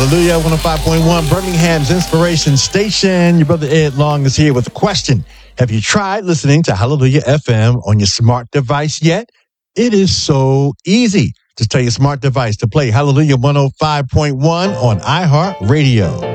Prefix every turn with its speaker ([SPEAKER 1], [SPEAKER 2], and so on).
[SPEAKER 1] Hallelujah, 105.1, Birmingham's Inspiration Station. Your brother Ed Long is here with a question. Have you tried listening to Hallelujah FM on your smart device yet? It is so easy. Just tell your smart device to play Hallelujah 105.1 on iHeartRadio.